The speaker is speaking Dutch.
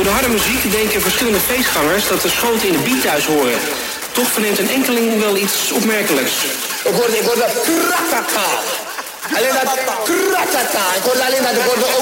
Door de harde muziek denken verschillende feestgangers dat de schoten in de beat thuis horen. Toch verneemt een enkeling wel iets opmerkelijks. Ik hoorde dat kratata. Alleen dat kratata. Ik hoorde alleen dat, ik hoorde